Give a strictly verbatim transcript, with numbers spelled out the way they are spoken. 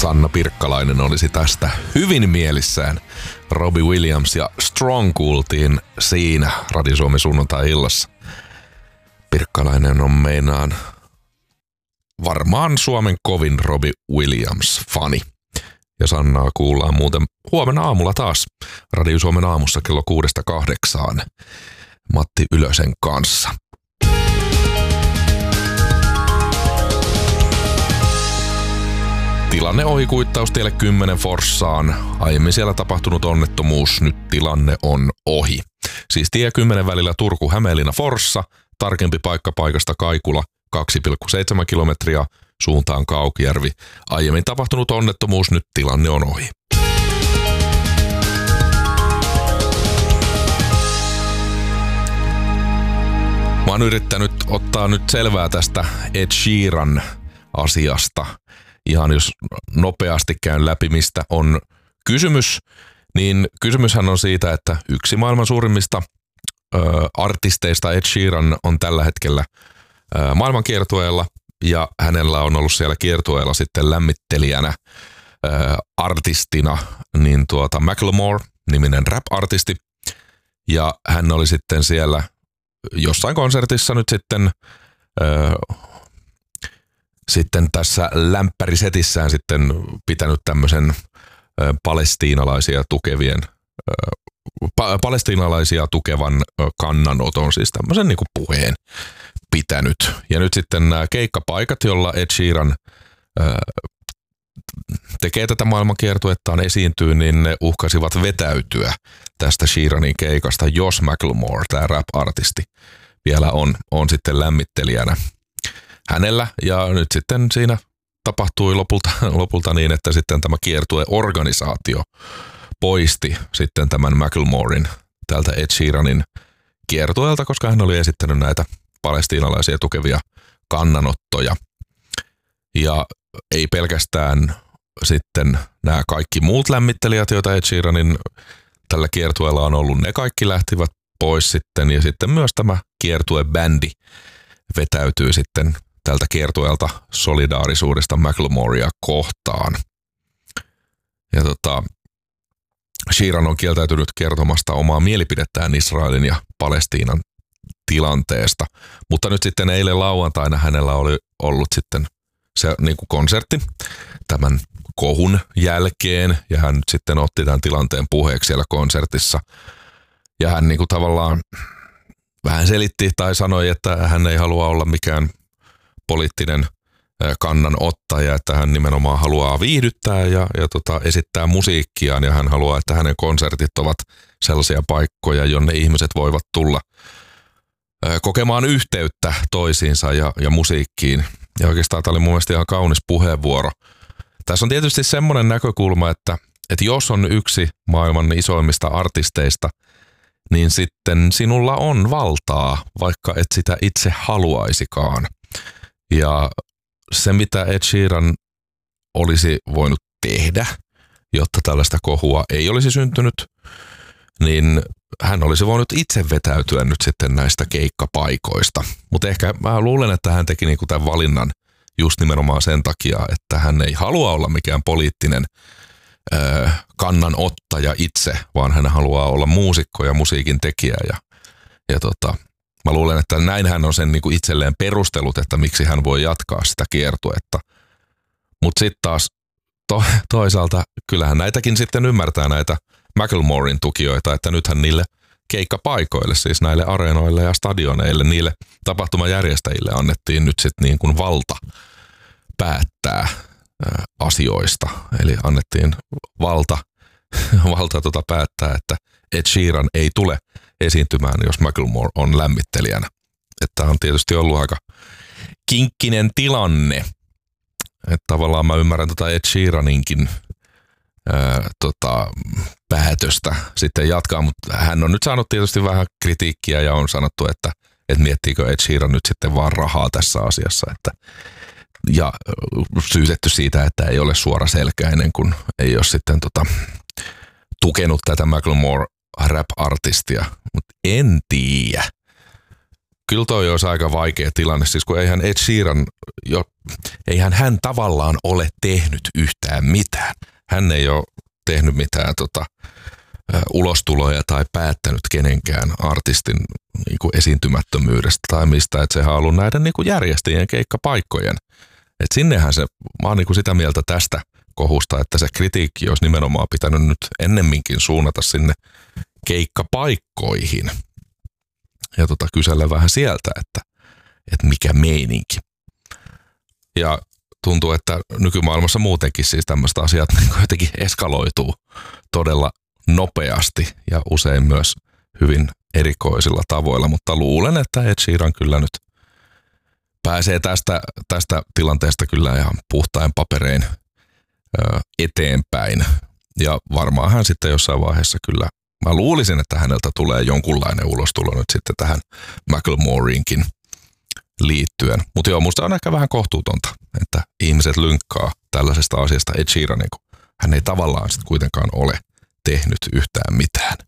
Sanna Pirkkalainen olisi tästä hyvin mielissään. Robbie Williams ja Strong kuultiin siinä Radio Suomi sunnuntai-illassa. Pirkkalainen on meinaan varmaan Suomen kovin Robbie Williams-fani. Ja Sannaa kuullaan muuten huomenna aamulla taas Radio Suomen aamussa kello kuudesta kahdeksaan Matti Ylösen kanssa. Tilanne ohikuittaus tielle kymmenen Forssaan. Aiemmin siellä tapahtunut onnettomuus, nyt tilanne on ohi. Siis tie kymmenen välillä Turku-Hämeenlinna-Forssa, tarkempi paikka paikasta Kaikula, kaksi pilkku seitsemän kilometriä, suuntaan Kaukijärvi. Aiemmin tapahtunut onnettomuus, nyt tilanne on ohi. Mä oon yrittänyt ottaa nyt selvää tästä Ed Sheeran asiasta. Ihan jos nopeasti käyn läpi, mistä on kysymys, niin kysymyshän on siitä, että yksi maailman suurimmista ö, artisteista Ed Sheeran on tällä hetkellä ö, maailman kiertueella ja hänellä on ollut siellä kiertueella sitten lämmittelijänä ö, artistina niin tuota Macklemore-niminen rap-artisti ja hän oli sitten siellä jossain konsertissa nyt sitten ö, Sitten tässä lämpärisetissään sitten pitänyt tämmöisen ö, palestiinalaisia tukevien, ö, pa- palestiinalaisia tukevan ö, kannanoton, siis tämmöisen niin kuin puheen pitänyt. Ja nyt sitten nämä keikkapaikat, jolla Ed Sheeran ö, tekee tätä maailmankiertuettaan esiintyy, niin ne uhkasivat vetäytyä tästä Sheeranin keikasta, jos Macklemore, tämä rap-artisti, vielä on, on sitten lämmittelijänä hänellä, ja nyt sitten siinä tapahtui lopulta, lopulta niin, että sitten tämä kiertueorganisaatio poisti sitten tämän Macklemoren tältä Ed Sheeranin kiertueelta, koska hän oli esittänyt näitä palestiinalaisia tukevia kannanottoja. Ja ei pelkästään sitten nämä kaikki muut lämmittelijät, joita Ed Sheeranin tällä kiertueella on ollut, ne kaikki lähtivät pois sitten, ja sitten myös tämä kiertuebändi vetäytyy sitten tältä kiertueelta solidaarisuudesta Macklemorea kohtaan. Ja tota, Sheeran on kieltäytynyt kertomasta omaa mielipidettään Israelin ja Palestiinan tilanteesta. Mutta nyt sitten eilen lauantaina hänellä oli ollut sitten se niin kuin konsertti tämän kohun jälkeen. Ja hän nyt sitten otti tämän tilanteen puheeksi siellä konsertissa. Ja hän niin kuin tavallaan vähän selitti tai sanoi, että hän ei halua olla mikään poliittinen kannanottaja, että hän nimenomaan haluaa viihdyttää ja, ja tota, esittää musiikkiaan ja hän haluaa, että hänen konsertit ovat sellaisia paikkoja, jonne ihmiset voivat tulla ää, kokemaan yhteyttä toisiinsa ja, ja musiikkiin. Ja oikeastaan tämä oli mun mielestä ihan kaunis puheenvuoro. Tässä on tietysti semmoinen näkökulma, että, että jos on yksi maailman isoimmista artisteista, niin sitten sinulla on valtaa, vaikka et sitä itse haluaisikaan. Ja se, mitä Ed Sheeran olisi voinut tehdä, jotta tällaista kohua ei olisi syntynyt, niin hän olisi voinut itse vetäytyä nyt sitten näistä keikkapaikoista. Mutta ehkä mä luulen, että hän teki niinku tämän valinnan just nimenomaan sen takia, että hän ei halua olla mikään poliittinen ö, kannanottaja itse, vaan hän haluaa olla muusikko ja musiikin tekijä. Ja, ja tota, mä luulen, että näin hän on sen niinku itselleen perustellut, että miksi hän voi jatkaa sitä kiertuetta. Mutta sitten taas to, toisaalta kyllähän näitäkin sitten ymmärtää näitä Macklemoren tukijoita, että nythän niille keikkapaikoille, siis näille areenoille ja stadioneille, niille tapahtumajärjestäjille annettiin nyt sitten niin kuin valta päättää ää, asioista. Eli annettiin valta, valta tota päättää, että Ed Sheeran ei tule esiintymään, jos Macklemore on lämmittelijänä. Että on tietysti ollut aika kinkkinen tilanne. Että tavallaan mä ymmärrän tota Ed Sheeraninkin ää, tota, päätöstä sitten jatkaa, mutta hän on nyt saanut tietysti vähän kritiikkiä ja on sanottu, että, että miettiikö Ed Sheeran nyt sitten vaan rahaa tässä asiassa. Että, ja syytetty siitä, että ei ole suoraselkäinen, kun ei ole sitten tota, tukenut tätä Macklemore rap-artistia, mutta en tiedä. kyllä toi olisi aika vaikea tilanne, siis kun eihän Ed Sheeran, jo, eihän hän tavallaan ole tehnyt yhtään mitään. Hän ei ole tehnyt mitään tota, ulostuloja tai päättänyt kenenkään artistin niin kuin esiintymättömyydestä tai mistä, että sehän on ollut näiden niin kuin järjestäjien keikkapaikkojen. Et sinnehän se, mä oon niin kuin sitä mieltä tästä kohusta, että se kritiikki olisi nimenomaan pitänyt nyt ennemminkin suunnata sinne keikkapaikkoihin ja tota, kysellä vähän sieltä, että, että mikä meininki. Ja tuntuu, että nykymaailmassa muutenkin siis tämmöistä asiat niin jotenkin eskaloituu todella nopeasti ja usein myös hyvin erikoisilla tavoilla, mutta luulen, että Ed Sheeran kyllä nyt pääsee tästä, tästä tilanteesta kyllä ihan puhtain paperein ö, eteenpäin. Ja varmaan hän sitten jossain vaiheessa kyllä, mä luulisin, että häneltä tulee jonkunlainen ulostulo nyt sitten tähän Macklemoreinkin liittyen. Mutta joo, musta on ehkä vähän kohtuutonta, että ihmiset lynkkaa tällaisesta asiasta Ed Sheeranin, kun hän ei tavallaan sitten kuitenkaan ole tehnyt yhtään mitään.